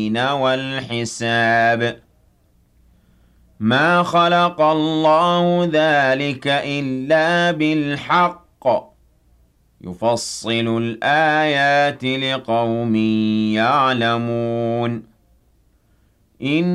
والحساب ما خلق الله ذلك إلا بالحق يفصل الآيات لقوم يعلمون